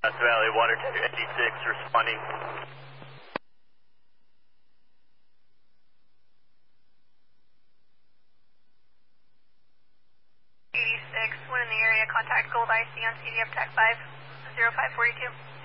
Valley, Water 86, responding. 86, when in the area, contact Gold IC on CDF TAC 50542.